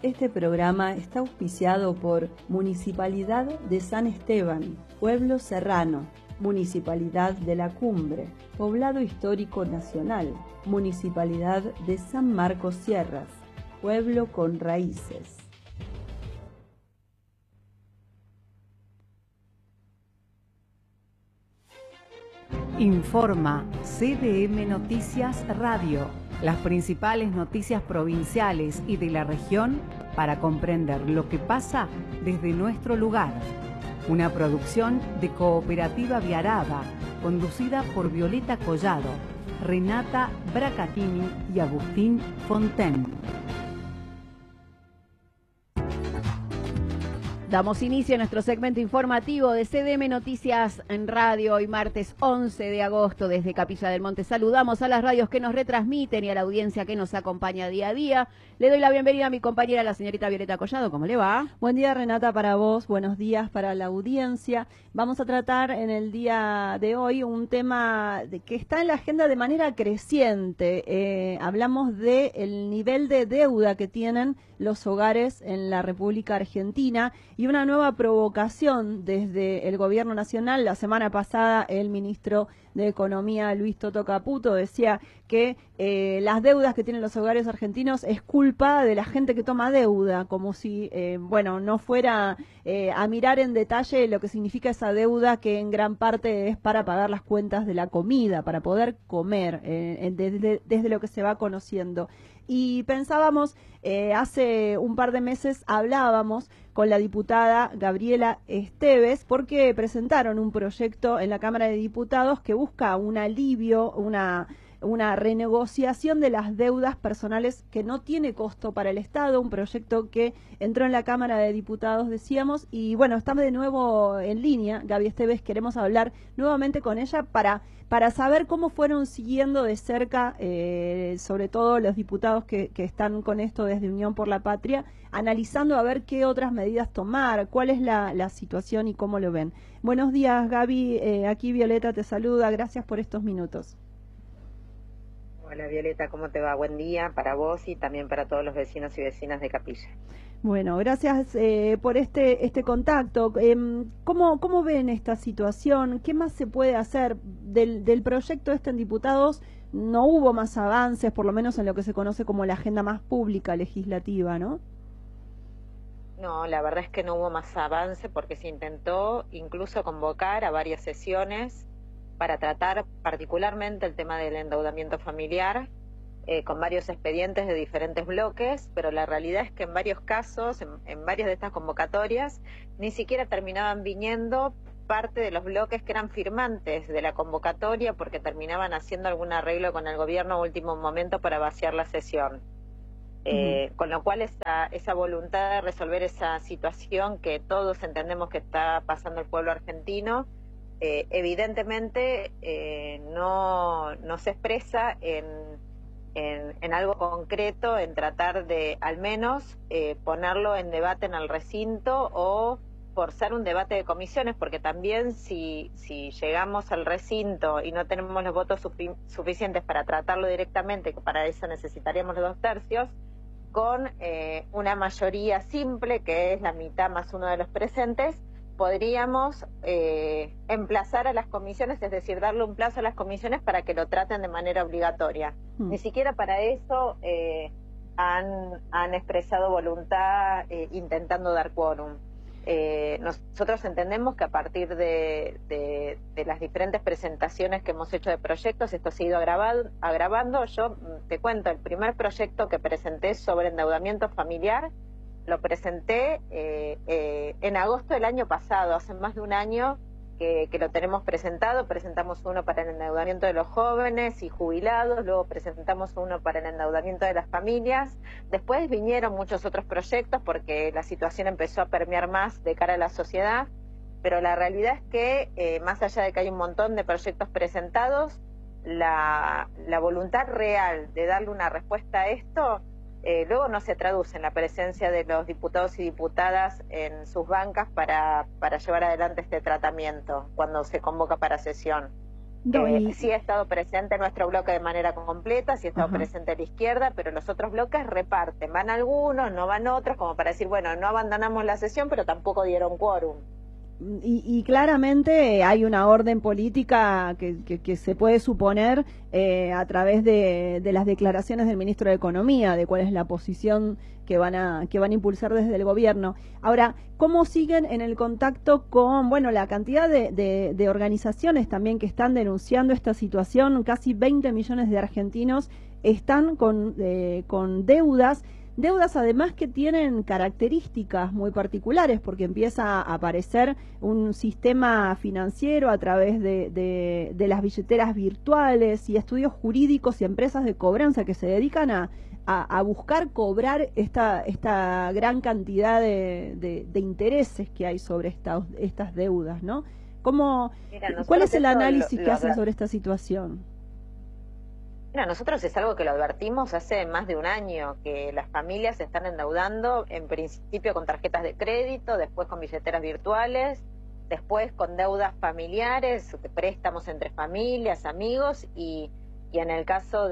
Este programa está auspiciado por Municipalidad de San Esteban, Pueblo Serrano, Municipalidad de la Cumbre, Poblado Histórico Nacional, Municipalidad de San Marcos Sierras, Pueblo con Raíces. Informa CDM Noticias Radio, las principales noticias provinciales y de la región para comprender lo que pasa desde nuestro lugar. Una producción de Cooperativa Viarada, conducida por Violeta Collado, Renata Bracatini y Agustín Fonten. Damos inicio a nuestro segmento informativo de CDM Noticias en Radio. Hoy martes 11 de agosto desde Capilla del Monte. Saludamos a las radios que nos retransmiten y a la audiencia que nos acompaña día a día. Le doy la bienvenida a mi compañera, la señorita Violeta Collado. ¿Cómo le va? Buen día, Renata, para vos. Buenos días para la audiencia. Vamos a tratar en el día de hoy un tema que está en la agenda de manera creciente. Hablamos del nivel de deuda que tienen los hogares en la República Argentina y una nueva provocación desde el Gobierno Nacional. La semana pasada el ministro de Economía, Luis Toto Caputo, decía que las deudas que tienen los hogares argentinos es culpa de la gente que toma deuda, como si, no fuera a mirar en detalle lo que significa esa deuda, que en gran parte es para pagar las cuentas de la comida, para poder comer, desde lo que se va conociendo. Y pensábamos, hace un par de meses hablábamos con la diputada Gabriela Esteves, porque presentaron un proyecto en la Cámara de Diputados que busca un alivio, una renegociación de las deudas personales que no tiene costo para el Estado, un proyecto que entró en la Cámara de Diputados, decíamos, y bueno, estamos de nuevo en línea, Gaby Esteves, queremos hablar nuevamente con ella para saber cómo fueron siguiendo de cerca, sobre todo los diputados que están con esto desde Unión por la Patria, analizando a ver qué otras medidas tomar, cuál es la situación y cómo lo ven. Buenos días, Gaby, aquí Violeta te saluda, gracias por estos minutos. Hola Violeta, ¿cómo te va? Buen día para vos y también para todos los vecinos y vecinas de Capilla. Bueno, gracias por este contacto. ¿Cómo ven esta situación? ¿Qué más se puede hacer? Del proyecto en diputados no hubo más avances, por lo menos en lo que se conoce como la agenda más pública legislativa, ¿no? No, la verdad es que no hubo más avance porque se intentó incluso convocar a varias sesiones para tratar particularmente el tema del endeudamiento familiar, con varios expedientes de diferentes bloques, pero la realidad es que en varios casos, en varias de estas convocatorias, ni siquiera terminaban viniendo parte de los bloques que eran firmantes de la convocatoria porque terminaban haciendo algún arreglo con el gobierno a último momento para vaciar la sesión. Con lo cual esa voluntad de resolver esa situación que todos entendemos que está pasando el pueblo argentino, evidentemente no se expresa en algo concreto, en tratar de al menos ponerlo en debate en el recinto o forzar un debate de comisiones, porque también si llegamos al recinto y no tenemos los votos suficientes para tratarlo directamente, que para eso necesitaríamos los 2/3, con una mayoría simple, que es la mitad más uno de los presentes, podríamos emplazar a las comisiones, es decir, darle un plazo a las comisiones para que lo traten de manera obligatoria. Ni siquiera para eso han expresado voluntad intentando dar quórum. Nosotros entendemos que a partir de las diferentes presentaciones que hemos hecho de proyectos, esto se ha ido agravando. Yo te cuento, el primer proyecto que presenté sobre endeudamiento familiar lo presenté en agosto del año pasado, hace más de un año que lo tenemos presentado. Presentamos uno para el endeudamiento de los jóvenes y jubilados, luego presentamos uno para el endeudamiento de las familias. Después vinieron muchos otros proyectos porque la situación empezó a permear más de cara a la sociedad, pero la realidad es que más allá de que hay un montón de proyectos presentados, la voluntad real de darle una respuesta a esto luego no se traduce en la presencia de los diputados y diputadas en sus bancas para llevar adelante este tratamiento cuando se convoca para sesión. No, Sí ha estado presente nuestro bloque de manera completa, sí ha estado Ajá. presente la izquierda, pero los otros bloques reparten, van algunos, no van otros, como para decir, bueno, no abandonamos la sesión, pero tampoco dieron quórum. Y claramente hay una orden política que se puede suponer a través de las declaraciones del ministro de Economía, de cuál es la posición que van a impulsar desde el gobierno. Ahora, ¿cómo siguen en el contacto con, bueno, la cantidad de organizaciones también que están denunciando esta situación? Casi 20 millones de argentinos están con deudas además que tienen características muy particulares, porque empieza a aparecer un sistema financiero a través de las billeteras virtuales y estudios jurídicos y empresas de cobranza que se dedican a buscar cobrar esta gran cantidad de intereses que hay sobre estas deudas, ¿no? ¿Cuál es el análisis que hacen sobre esta situación? Mira, nosotros es algo que lo advertimos hace más de un año, que las familias se están endeudando en principio con tarjetas de crédito, después con billeteras virtuales, después con deudas familiares, préstamos entre familias, amigos y en el caso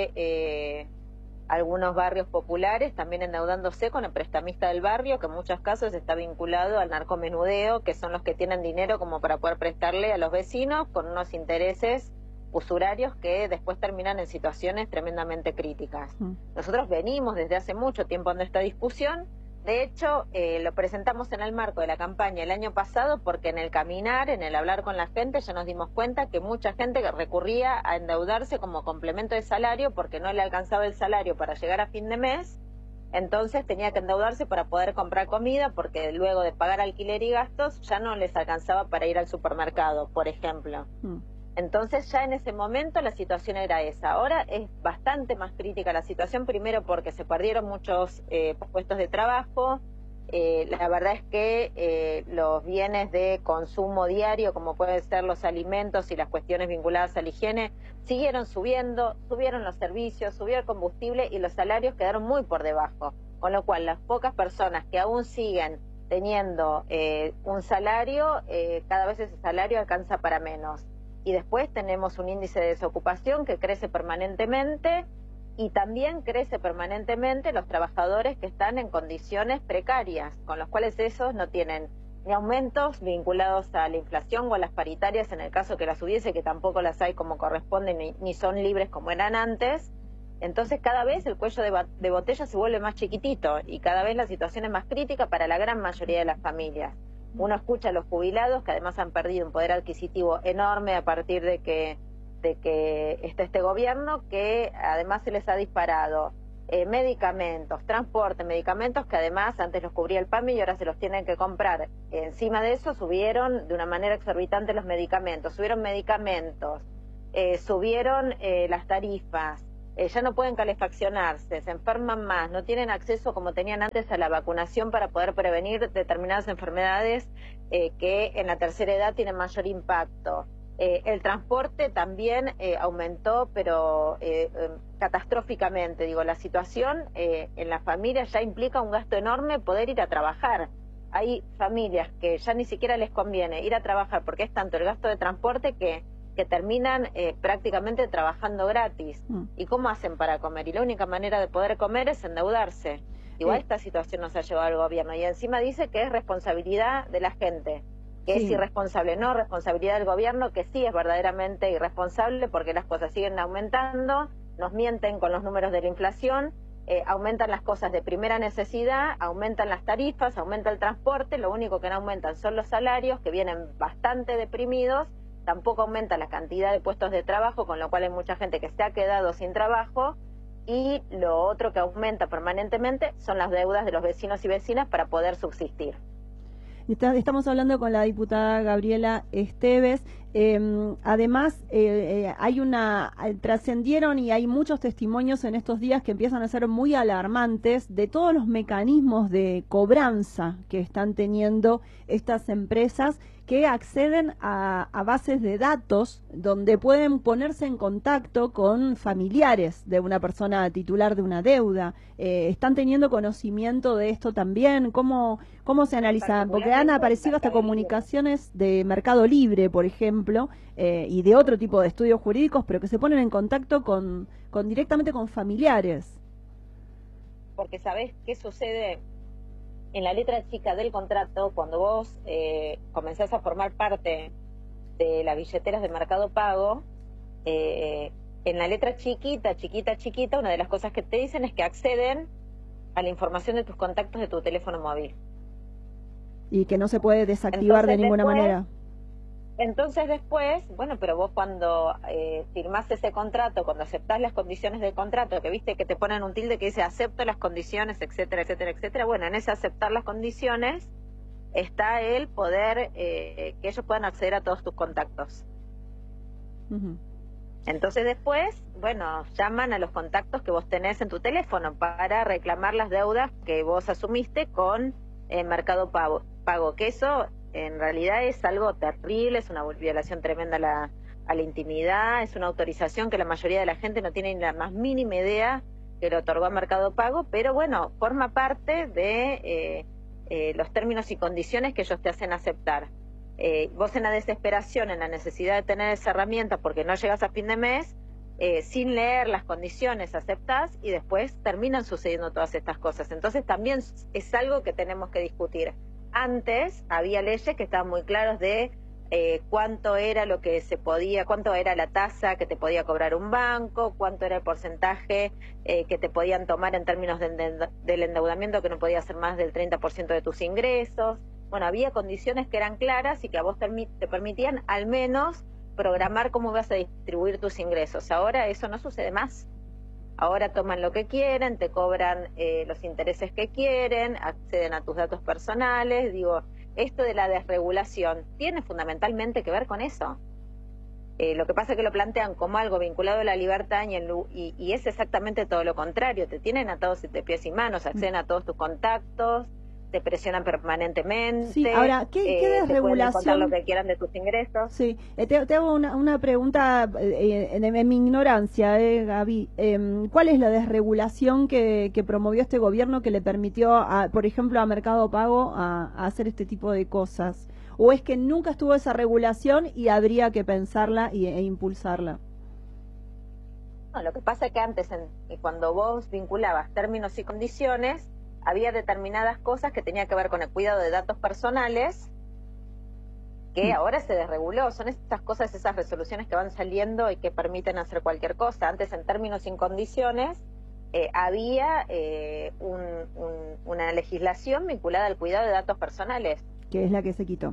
de algunos barrios populares también endeudándose con el prestamista del barrio, que en muchos casos está vinculado al narcomenudeo, que son los que tienen dinero como para poder prestarle a los vecinos con unos intereses usurarios que después terminan en situaciones tremendamente críticas. Nosotros venimos desde hace mucho tiempo en esta discusión, de hecho lo presentamos en el marco de la campaña el año pasado porque en el caminar, en el hablar con la gente ya nos dimos cuenta que mucha gente recurría a endeudarse como complemento de salario porque no le alcanzaba el salario para llegar a fin de mes, entonces tenía que endeudarse para poder comprar comida porque luego de pagar alquiler y gastos ya no les alcanzaba para ir al supermercado, por ejemplo. Entonces ya en ese momento la situación era esa. Ahora es bastante más crítica la situación, primero porque se perdieron muchos puestos de trabajo. La verdad es que los bienes de consumo diario, como pueden ser los alimentos y las cuestiones vinculadas a la higiene, siguieron subiendo, subieron los servicios, subió el combustible y los salarios quedaron muy por debajo. Con lo cual las pocas personas que aún siguen teniendo un salario, cada vez ese salario alcanza para menos. Y después tenemos un índice de desocupación que crece permanentemente y también crece permanentemente los trabajadores que están en condiciones precarias, con los cuales esos no tienen ni aumentos vinculados a la inflación o a las paritarias en el caso que las hubiese, que tampoco las hay como corresponden ni son libres como eran antes. Entonces cada vez el cuello de botella se vuelve más chiquitito y cada vez la situación es más crítica para la gran mayoría de las familias. Uno escucha a los jubilados que además han perdido un poder adquisitivo enorme a partir de que está este gobierno, que además se les ha disparado medicamentos, transporte, medicamentos que además antes los cubría el PAMI y ahora se los tienen que comprar. Encima de eso subieron de una manera exorbitante los medicamentos, subieron las tarifas. Ya no pueden calefaccionarse, se enferman más, no tienen acceso como tenían antes a la vacunación para poder prevenir determinadas enfermedades que en la tercera edad tienen mayor impacto. El transporte también aumentó, pero catastróficamente. Digo, la situación en las familias ya implica un gasto enorme poder ir a trabajar. Hay familias que ya ni siquiera les conviene ir a trabajar porque es tanto el gasto de transporte que terminan prácticamente trabajando gratis. ¿Y cómo hacen para comer? Y la única manera de poder comer es endeudarse. Igual esta situación nos ha llevado al gobierno y encima dice que es responsabilidad de la gente, que es irresponsable. No, responsabilidad del gobierno, que sí es verdaderamente irresponsable porque las cosas siguen aumentando, nos mienten con los números de la inflación, aumentan las cosas de primera necesidad, aumentan las tarifas, aumenta el transporte, lo único que no aumentan son los salarios, que vienen bastante deprimidos. Tampoco aumenta la cantidad de puestos de trabajo, con lo cual hay mucha gente que se ha quedado sin trabajo. Y lo otro que aumenta permanentemente son las deudas de los vecinos y vecinas para poder subsistir. Estamos hablando con la diputada Gabriela Esteves. Además, trascendieron y hay muchos testimonios en estos días que empiezan a ser muy alarmantes de todos los mecanismos de cobranza que están teniendo estas empresas que acceden a bases de datos donde pueden ponerse en contacto con familiares de una persona titular de una deuda. ¿Están teniendo conocimiento de esto también? ¿Cómo se analiza? Porque han aparecido hasta comunicaciones de Mercado Libre, por ejemplo, ejemplo, y de otro tipo de estudios jurídicos, pero que se ponen en contacto directamente con familiares. Porque ¿sabés qué sucede? En la letra chica del contrato, cuando vos comenzás a formar parte de las billeteras de Mercado Pago, en la letra chiquita, una de las cosas que te dicen es que acceden a la información de tus contactos de tu teléfono móvil. Y que no se puede desactivar de ninguna manera. Entonces después, bueno, pero vos cuando firmás ese contrato, cuando aceptás las condiciones del contrato, que viste que te ponen un tilde que dice acepto las condiciones, etcétera, etcétera, etcétera, bueno, en ese aceptar las condiciones está el poder que ellos puedan acceder a todos tus contactos. Uh-huh. Entonces después, bueno, llaman a los contactos que vos tenés en tu teléfono para reclamar las deudas que vos asumiste con Mercado Pago, que eso en realidad es algo terrible, es una violación tremenda a la intimidad, es una autorización que la mayoría de la gente no tiene ni la más mínima idea que le otorgó a Mercado Pago, pero bueno, forma parte de los términos y condiciones que ellos te hacen aceptar. Vos en la desesperación, en la necesidad de tener esa herramienta porque no llegas a fin de mes, sin leer las condiciones aceptás y después terminan sucediendo todas estas cosas. Entonces también es algo que tenemos que discutir. Antes había leyes que estaban muy claras de cuánto era lo que se podía, cuánto era la tasa que te podía cobrar un banco, cuánto era el porcentaje que te podían tomar en términos del endeudamiento, que no podía ser más del 30% de tus ingresos. Bueno, había condiciones que eran claras y que a vos te permitían al menos programar cómo vas a distribuir tus ingresos. Ahora eso no sucede más. Ahora toman lo que quieren, te cobran los intereses que quieren, acceden a tus datos personales. Digo, esto de la desregulación tiene fundamentalmente que ver con eso. Lo que pasa es que lo plantean como algo vinculado a la libertad y es exactamente todo lo contrario. Te tienen atados de pies y manos, acceden a todos tus contactos, te presionan permanentemente. Sí, ahora, ¿qué desregulación? Te pueden contar lo que quieran de tus ingresos. Sí, te hago una pregunta en mi ignorancia, Gaby. ¿Cuál es la desregulación que promovió este gobierno que le permitió, por ejemplo, a Mercado Pago a hacer este tipo de cosas? ¿O es que nunca estuvo esa regulación y habría que pensarla e impulsarla? No, lo que pasa es que antes, cuando vos vinculabas términos y condiciones, había determinadas cosas que tenían que ver con el cuidado de datos personales que ahora se desreguló. Son estas cosas, esas resoluciones que van saliendo y que permiten hacer cualquier cosa. Antes, en términos y condiciones, había una legislación vinculada al cuidado de datos personales. Que es la que se quitó.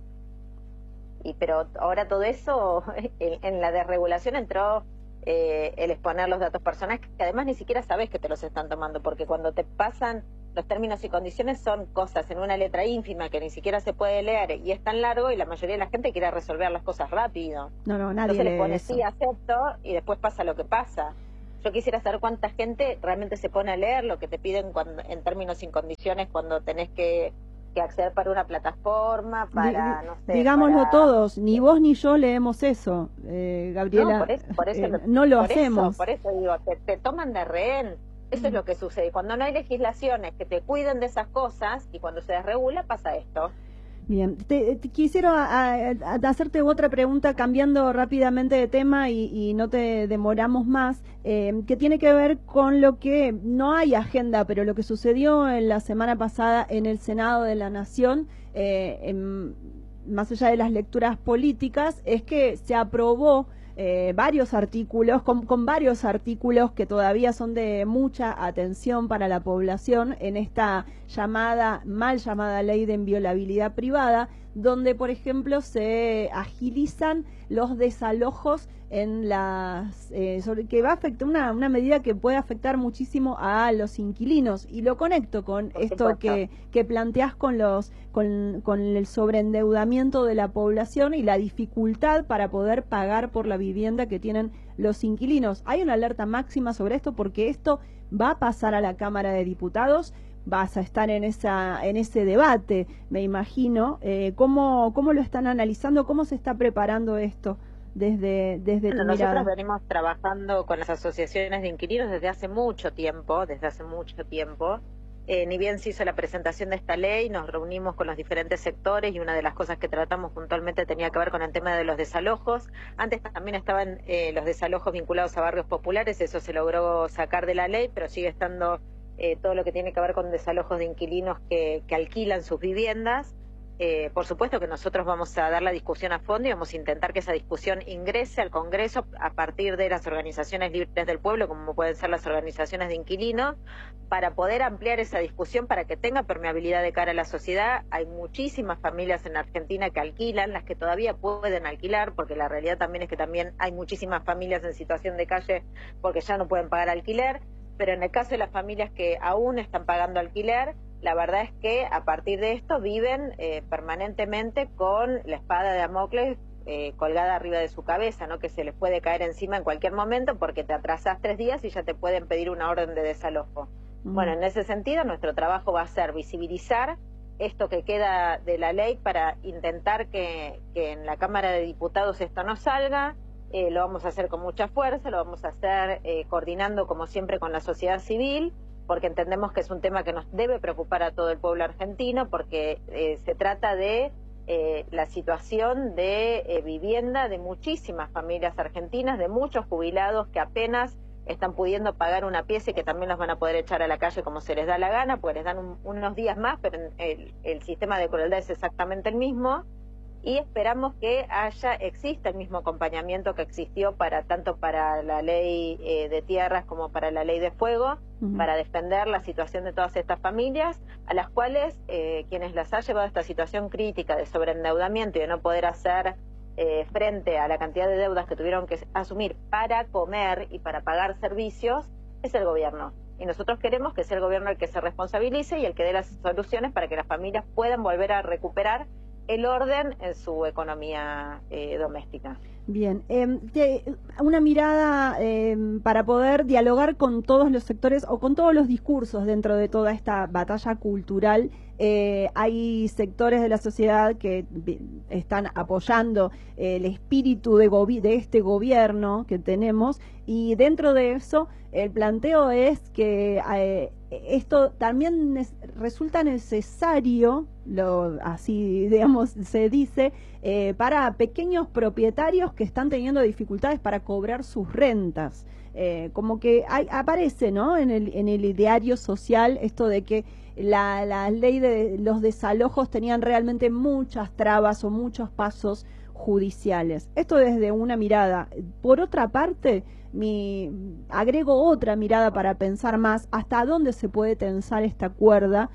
Pero ahora todo eso, en la desregulación entró el exponer los datos personales, que además ni siquiera sabes que te los están tomando, porque cuando te pasan los términos y condiciones son cosas en una letra ínfima que ni siquiera se puede leer y es tan largo y la mayoría de la gente quiere resolver las cosas rápido. No, nadie Entonces le pone eso. sí, acepto y después pasa lo que pasa. Yo quisiera saber cuánta gente realmente se pone a leer lo que te piden en términos y condiciones cuando tenés que acceder para una plataforma, para, no sé... Digámoslo para... todos, ni vos ni yo leemos eso, Gabriela. No, por eso no lo hacemos. Por eso digo, te toman de rehén. Eso es lo que sucede. Cuando no hay legislaciones que te cuiden de esas cosas y cuando se desregula pasa esto. Bien, te quisiera hacerte otra pregunta cambiando rápidamente de tema y no te demoramos más, que tiene que ver con lo que no hay agenda, pero lo que sucedió en la semana pasada en el Senado de la Nación, más allá de las lecturas políticas, es que se aprobó varios artículos, con varios artículos que todavía son de mucha atención para la población en esta mal llamada ley de inviolabilidad privada, donde, por ejemplo, se agilizan los desalojos en que va a afectar una medida que puede afectar muchísimo a los inquilinos, y lo conecto con esto que planteás con el sobreendeudamiento de la población y la dificultad para poder pagar por la vivienda que tienen los inquilinos. Hay una alerta máxima sobre esto porque esto va a pasar a la Cámara de Diputados. Vas a estar en ese debate, me imagino. ¿Cómo lo están analizando? ¿Cómo se está preparando esto desde tu mirada? Nosotros venimos trabajando con las asociaciones de inquilinos desde hace mucho tiempo, Ni bien se hizo la presentación de esta ley, nos reunimos con los diferentes sectores y una de las cosas que tratamos puntualmente tenía que ver con el tema de los desalojos. Antes también estaban los desalojos vinculados a barrios populares, eso se logró sacar de la ley, pero sigue estando todo lo que tiene que ver con desalojos de inquilinos que alquilan sus viviendas. Por supuesto que nosotros vamos a dar la discusión a fondo y vamos a intentar que esa discusión ingrese al Congreso a partir de las organizaciones libres del pueblo, como pueden ser las organizaciones de inquilinos, para poder ampliar esa discusión para que tenga permeabilidad de cara a la sociedad. Hay muchísimas familias en Argentina que alquilan, las que todavía pueden alquilar, porque la realidad también es que también hay muchísimas familias en situación de calle porque ya no pueden pagar alquiler, pero en el caso de las familias que aún están pagando alquiler, la verdad es que a partir de esto viven permanentemente con la espada de Damocles colgada arriba de su cabeza, ¿no? Que se les puede caer encima en cualquier momento porque te atrasás 3 días y ya te pueden pedir una orden de desalojo. Bueno, en ese sentido nuestro trabajo va a ser visibilizar esto que queda de la ley para intentar que en la Cámara de Diputados esto no salga. Lo vamos a hacer con mucha fuerza, lo vamos a hacer coordinando como siempre con la sociedad civil, porque entendemos que es un tema que nos debe preocupar a todo el pueblo argentino, porque se trata de la situación de vivienda de muchísimas familias argentinas, de muchos jubilados que apenas están pudiendo pagar una pieza y que también los van a poder echar a la calle como se les da la gana, porque les dan unos días más, pero el sistema de crueldad es exactamente el mismo. Y esperamos que exista el mismo acompañamiento que existió tanto para la ley de tierras como para la ley de fuego, para defender la situación de todas estas familias, a las cuales quienes las ha llevado a esta situación crítica de sobreendeudamiento y de no poder hacer frente a la cantidad de deudas que tuvieron que asumir para comer y para pagar servicios, es el gobierno. Y nosotros queremos que sea el gobierno el que se responsabilice y el que dé las soluciones para que las familias puedan volver a recuperar el orden en su economía doméstica. Bien, una mirada para poder dialogar con todos los sectores o con todos los discursos dentro de toda esta batalla cultural. Hay sectores de la sociedad que están apoyando el espíritu de este gobierno que tenemos, y dentro de eso el planteo es que esto también resulta necesario, así digamos se dice, para pequeños propietarios que están teniendo dificultades para cobrar sus rentas. Como que aparece, ¿no?, en el ideario social esto de que la ley de los desalojos tenían realmente muchas trabas o muchos pasos judiciales. Esto desde una mirada. Por otra parte, agrego otra mirada para pensar más hasta dónde se puede tensar esta cuerda,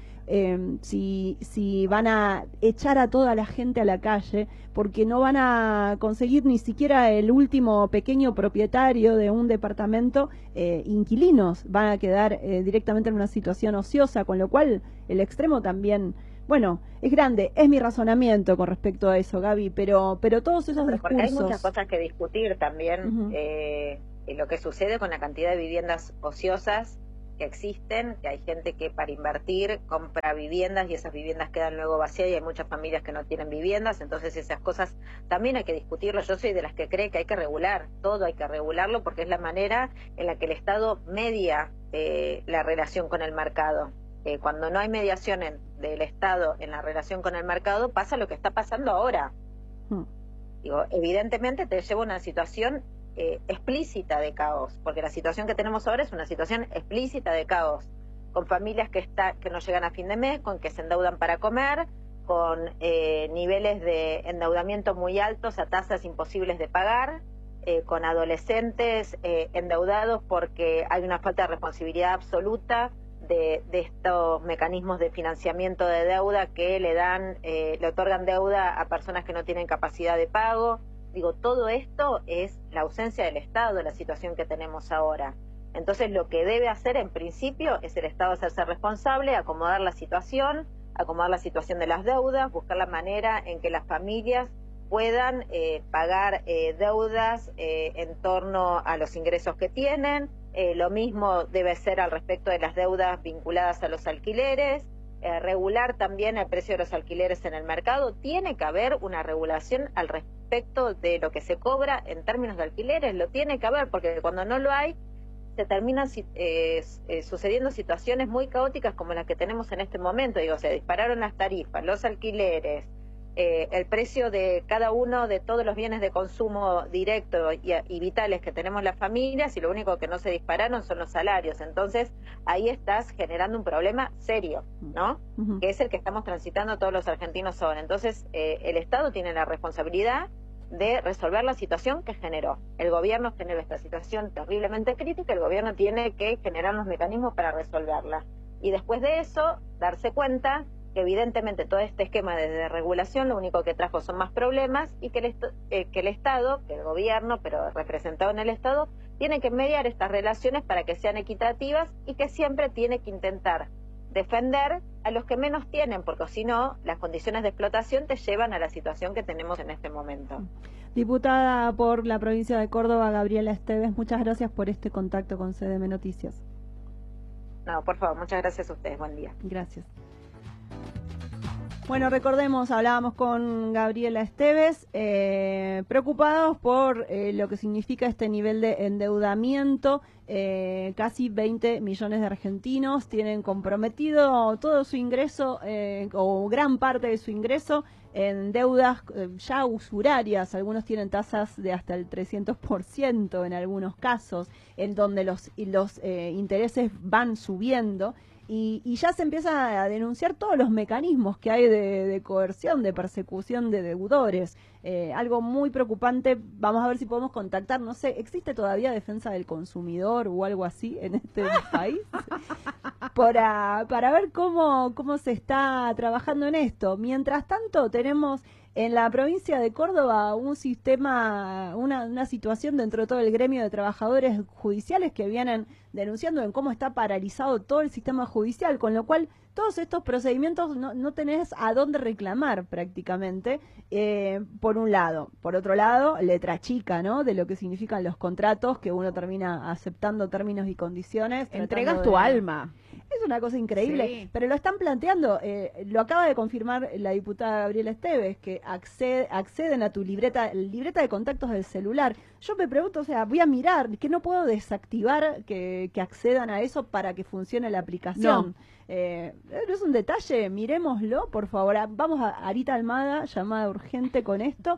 si van a echar a toda la gente a la calle porque no van a conseguir ni siquiera el último pequeño propietario de un departamento, inquilinos, van a quedar directamente en una situación ociosa, con lo cual el extremo también, bueno, es grande. Es mi razonamiento con respecto a eso, Gaby, pero todos esos discursos... Porque hay muchas cosas que discutir también, lo que sucede con la cantidad de viviendas ociosas que existen, que hay gente que para invertir compra viviendas y esas viviendas quedan luego vacías y hay muchas familias que no tienen viviendas, entonces esas cosas también hay que discutirlo. Yo soy de las que cree que hay que regular, todo hay que regularlo porque es la manera en la que el Estado media la relación con el mercado. Cuando no hay mediación del Estado en la relación con el mercado, pasa lo que está pasando ahora. Digo, evidentemente te lleva a una situación explícita de caos, porque la situación que tenemos ahora es una situación explícita de caos, con familias que no llegan a fin de mes, con que se endeudan para comer, con niveles de endeudamiento muy altos a tasas imposibles de pagar, con adolescentes endeudados porque hay una falta de responsabilidad absoluta de estos mecanismos de financiamiento de deuda que le otorgan deuda a personas que no tienen capacidad de pago. Digo, todo esto es la ausencia del Estado, la situación que tenemos ahora. Entonces, lo que debe hacer en principio es el Estado hacerse responsable, acomodar la situación de las deudas, buscar la manera en que las familias puedan pagar deudas en torno a los ingresos que tienen. Lo mismo debe ser al respecto de las deudas vinculadas a los alquileres. Regular también el precio de los alquileres en el mercado. Tiene que haber una regulación al respecto de lo que se cobra en términos de alquileres, lo tiene que haber, porque cuando no lo hay, se terminan sucediendo situaciones muy caóticas como las que tenemos en este momento. Digo, se dispararon las tarifas, los alquileres, el precio de cada uno de todos los bienes de consumo directo y vitales que tenemos las familias, y lo único que no se dispararon son los salarios. Entonces ahí estás generando un problema serio, ¿no? Que es el que estamos transitando todos los argentinos ahora. Entonces el Estado tiene la responsabilidad de resolver la situación que generó. El gobierno generó esta situación terriblemente crítica, el gobierno tiene que generar los mecanismos para resolverla. Y después de eso, darse cuenta que evidentemente todo este esquema de desregulación lo único que trajo son más problemas, y que el Estado, que el gobierno, pero representado en el Estado, tiene que mediar estas relaciones para que sean equitativas, y que siempre tiene que intentar defender a los que menos tienen, porque si no, las condiciones de explotación te llevan a la situación que tenemos en este momento. Diputada por la provincia de Córdoba, Gabriela Esteves, muchas gracias por este contacto con CDM Noticias. No, por favor, muchas gracias a ustedes. Buen día. Gracias. Bueno, recordemos, hablábamos con Gabriela Esteves, preocupados por lo que significa este nivel de endeudamiento. Casi 20 millones de argentinos tienen comprometido todo su ingreso, o gran parte de su ingreso, en deudas ya usurarias. Algunos tienen tasas de hasta el 300% en algunos casos, en donde los intereses van subiendo. Y ya se empieza a denunciar todos los mecanismos que hay de coerción, de persecución de deudores. Algo muy preocupante. Vamos a ver si podemos contactar, no sé, ¿existe todavía defensa del consumidor o algo así en este país? Para ver cómo se está trabajando en esto. Mientras tanto, tenemos en la provincia de Córdoba un sistema, una situación dentro de todo el gremio de trabajadores judiciales que vienen denunciando en cómo está paralizado todo el sistema judicial, con lo cual todos estos procedimientos no tenés a dónde reclamar prácticamente, por un lado. Por otro lado, letra chica, ¿no? De lo que significan los contratos, que uno termina aceptando términos y condiciones. Entregas tu alma. Es una cosa increíble, sí. Pero lo están planteando, lo acaba de confirmar la diputada Gabriela Esteves, que acceden a tu libreta de contactos del celular. Yo me pregunto, o sea, voy a mirar, que no puedo desactivar que accedan a eso para que funcione la aplicación. No es un detalle, miremoslo, por favor. Vamos a Arita Almada, llamada urgente con esto,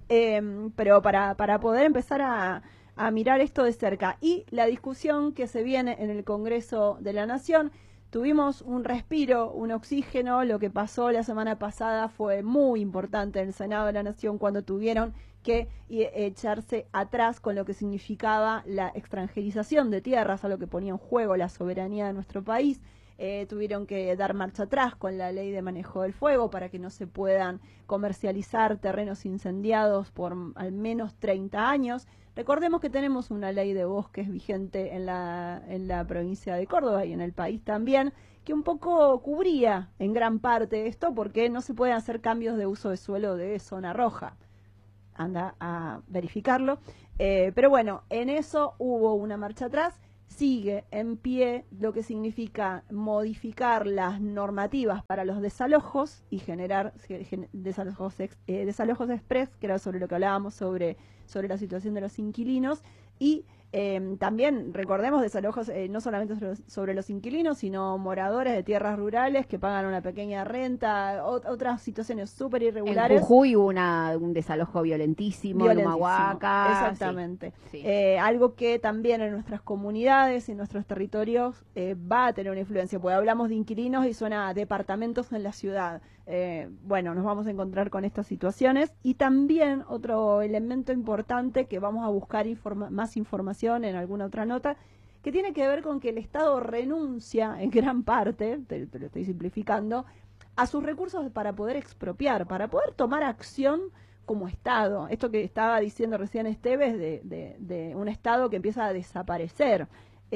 pero para poder empezar a mirar esto de cerca. Y la discusión que se viene en el Congreso de la Nación, tuvimos un respiro, un oxígeno. Lo que pasó la semana pasada fue muy importante en el Senado de la Nación, cuando tuvieron que echarse atrás con lo que significaba la extranjerización de tierras, a lo que ponía en juego la soberanía de nuestro país. Tuvieron que dar marcha atrás con la ley de manejo del fuego para que no se puedan comercializar terrenos incendiados por al menos 30 años. Recordemos que tenemos una ley de bosques vigente en la provincia de Córdoba y en el país también, que un poco cubría en gran parte esto, porque no se pueden hacer cambios de uso de suelo de zona roja. Anda a verificarlo. Pero bueno, en eso hubo una marcha atrás. Sigue en pie lo que significa modificar las normativas para los desalojos y generar desalojos express, que era sobre lo que hablábamos, sobre la situación de los inquilinos. Y también recordemos desalojos no solamente sobre los inquilinos, sino moradores de tierras rurales que pagan una pequeña renta, otras situaciones súper irregulares. En Jujuy hubo un desalojo violentísimo. En Humahuaca. Exactamente. Sí. Algo que también en nuestras comunidades y en nuestros territorios va a tener una influencia, porque hablamos de inquilinos y suena a departamentos en la ciudad. Bueno, nos vamos a encontrar con estas situaciones. Y también otro elemento importante que vamos a buscar más información en alguna otra nota, que tiene que ver con que el Estado renuncia en gran parte, te lo estoy simplificando, a sus recursos para poder expropiar, para poder tomar acción como Estado. Esto que estaba diciendo recién Esteves de un Estado que empieza a desaparecer.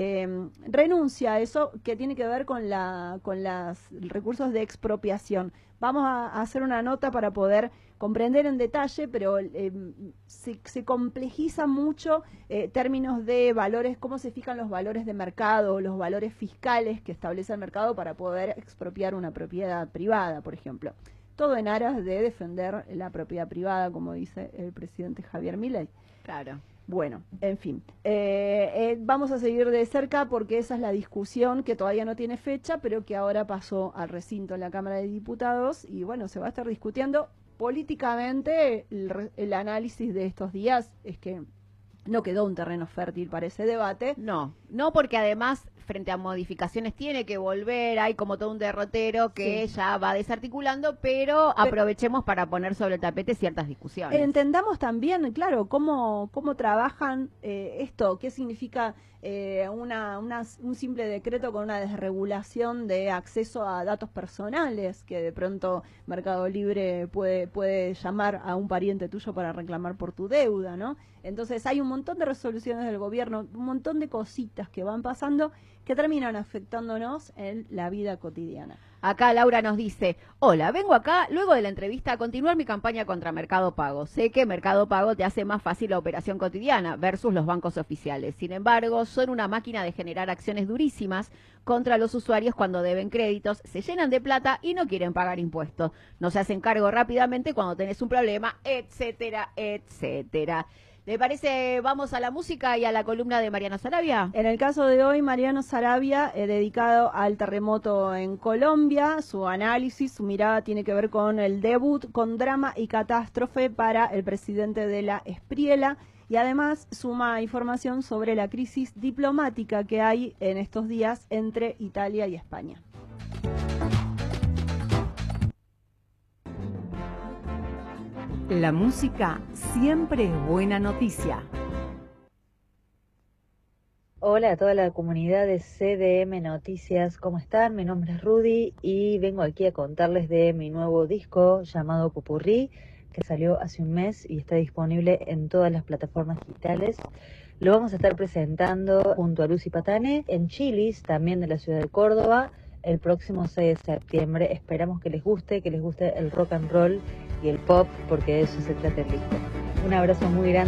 Renuncia a eso, que tiene que ver con los recursos de expropiación. Vamos a hacer una nota para poder comprender en detalle, pero se complejiza mucho términos de valores, cómo se fijan los valores de mercado, los valores fiscales que establece el mercado para poder expropiar una propiedad privada, por ejemplo. Todo en aras de defender la propiedad privada, como dice el presidente Javier Milei. Claro. Bueno, en fin, vamos a seguir de cerca porque esa es la discusión que todavía no tiene fecha, pero que ahora pasó al recinto en la Cámara de Diputados y bueno, se va a estar discutiendo políticamente. El análisis de estos días es que no quedó un terreno fértil para ese debate. No, porque además frente a modificaciones tiene que volver, hay como todo un derrotero que ya va desarticulando, pero aprovechemos para poner sobre el tapete ciertas discusiones. Entendamos también, claro, cómo trabajan esto, qué significa un simple decreto con una desregulación de acceso a datos personales, que de pronto Mercado Libre puede llamar a un pariente tuyo para reclamar por tu deuda, ¿no? Entonces hay un montón de resoluciones del gobierno, un montón de cositas que van pasando que terminan afectándonos en la vida cotidiana. Acá Laura nos dice, hola, vengo acá luego de la entrevista a continuar mi campaña contra Mercado Pago. Sé que Mercado Pago te hace más fácil la operación cotidiana versus los bancos oficiales. Sin embargo, son una máquina de generar acciones durísimas contra los usuarios cuando deben créditos, se llenan de plata y no quieren pagar impuestos. No se hacen cargo rápidamente cuando tenés un problema, etcétera, etcétera. ¿Le parece? Vamos a la música y a la columna de Mariano Sarabia. En el caso de hoy, Mariano Sarabia, dedicado al terremoto en Colombia, su análisis, su mirada tiene que ver con el debut con drama y catástrofe para el presidente de la Espriela y además suma información sobre la crisis diplomática que hay en estos días entre Italia y España. La música siempre es buena noticia. Hola a toda la comunidad de CDM Noticias, ¿cómo están? Mi nombre es Rudy y vengo aquí a contarles de mi nuevo disco llamado Popurrí, que salió hace un mes y está disponible en todas las plataformas digitales. Lo vamos a estar presentando junto a Lucy Patane en Chili's, también de la ciudad de Córdoba, el próximo 6 de septiembre. Esperamos que les guste el rock and roll y el pop, porque de eso se trata el disco. Un abrazo muy grande.